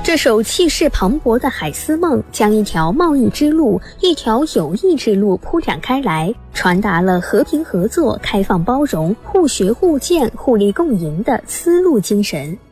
这首气势磅礴的海思梦将一条贸易之路、一条友谊之路铺展开来，传达了和平合作、开放包容、互学互鉴、互利共赢的丝路精神。